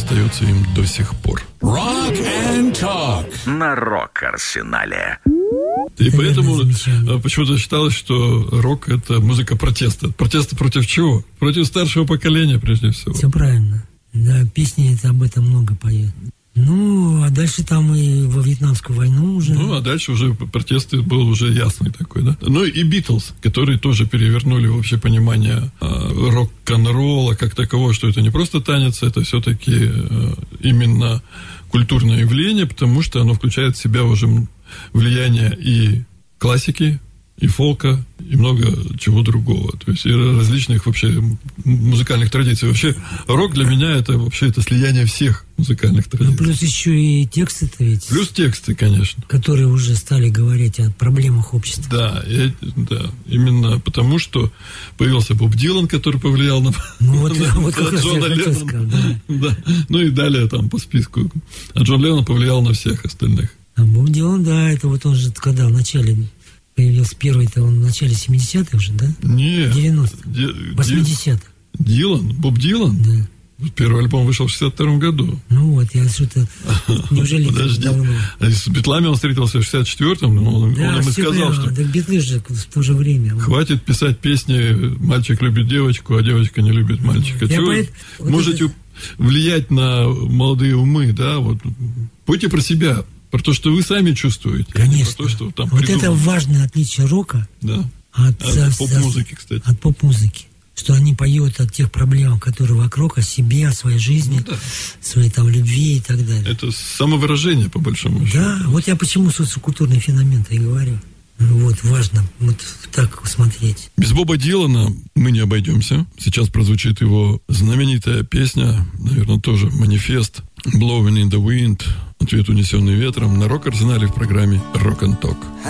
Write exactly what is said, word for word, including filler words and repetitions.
остается им до сих пор. Rock and Talk на Рок-Арсенале. И поэтому почему-то считалось, что рок – это музыка протеста. Протеста против чего? Против старшего поколения, прежде всего. Все правильно. Да, песни это об этом много поют. Ну, а дальше там и во Вьетнамскую войну уже. Ну, а дальше уже протесты был уже ясный такой, да. Ну, и Битлз, которые тоже перевернули вообще понимание э, рок-н-ролла как такового, что это не просто танец, это все-таки э, именно культурное явление, потому что оно включает в себя уже влияние и классики, и фолка, и много чего другого. То есть и различных вообще музыкальных традиций. Вообще рок для меня это вообще это слияние всех музыкальных традиций. Ну, плюс еще и тексты-то ведь. Плюс тексты, конечно. Которые уже стали говорить о проблемах общества. Да, и, да, именно потому, что появился Боб Дилан, который повлиял на, ну, вот, на, вот на Джона Леннона. Да. Да. Ну и далее там по списку. А Джон Леннон повлиял на всех остальных. А Боб Дилан, да, это вот он же когда в начале появился первый-то, он в начале семидесятых уже, да? Нет. девяностых. восьмидесятых. Дилан? Боб Дилан? Да. Первый альбом вышел в шестьдесят втором году. Ну вот, я что-то... Неужели Подожди. Давно? А с Битлами он встретился в шестьдесят четвёртом, он, да, он им и сказал, прямо. что... Да Битлы же в то же время. Хватит писать песни «Мальчик любит девочку, а девочка не любит мальчика». Чего поэт... вот можете это... влиять на молодые умы, да? Вот. Пойте про себя. Про то, что вы сами чувствуете. Конечно. Про то, что там вот придумано. это важное отличие рока да. от, от а, поп-музыки, кстати. От поп-музыки. Что они поют о тех проблемах, которые вокруг, о себе, о своей жизни, ну, да. своей там любви и так далее. Это самовыражение, по большому счету. Да, вот я почему социокультурный феномен-то и говорю. Вот, важно вот так смотреть. Без Боба Дилана мы не обойдемся. Сейчас прозвучит его знаменитая песня, наверное, тоже манифест «Blowing in the Wind», «Ответ, унесенный ветром», на Рок-Арсенале в программе Rock and Talk.